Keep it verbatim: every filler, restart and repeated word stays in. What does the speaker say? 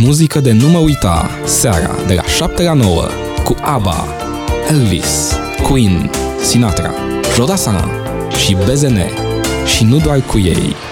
Muzică de nu mă uita, seara de la șapte la nouă, cu ABBA, Elvis, Queen, Sinatra, Jodassin și B Z N. Și nu doar cu ei.